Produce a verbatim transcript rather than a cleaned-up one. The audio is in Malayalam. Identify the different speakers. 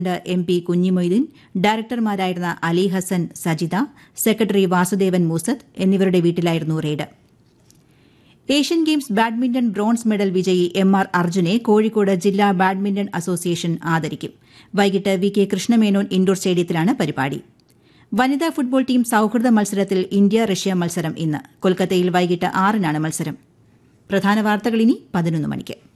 Speaker 1: M P Kunhimoideen, ഡയറക്ടർമാരായിരുന്ന Ali Hasan Sajitha, secretary Vasudevan Moosath എന്നിവരുടെ വീട്ടിലായിരുന്നു raid. Asian games badminton bronze medal വിജയി എം ആർ അർജുനെ കോഴിക്കോട് ജില്ലാ ബാഡ്മിന്റൺ അസോസിയേഷൻ ആദരിക്കും. വൈകിട്ട് വി കെ കൃഷ്ണമേനോൻ ഇൻഡോർ സ്റ്റേഡിയത്തിലാണ് പരിപാടി. വനിതാ ഫുട്ബോൾ ടീം സൌഹൃദ മത്സരത്തിൽ ഇന്ത്യ റഷ്യ മത്സരം ഇന്ന്. കൊൽക്കത്തയിൽ വൈകിട്ട് ആറിനാണ് മത്സരം. പ്രധാന വാർത്തകൾ ഇനി പതിനൊന്ന് മണിക്ക്.